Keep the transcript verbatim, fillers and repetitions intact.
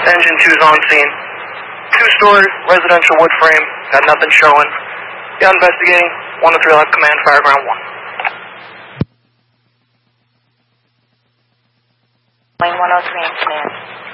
Engine two's on scene. Two-story, residential wood frame, got nothing showing. Yeah, investigating. one oh three left command, fireground one. one oh three in command.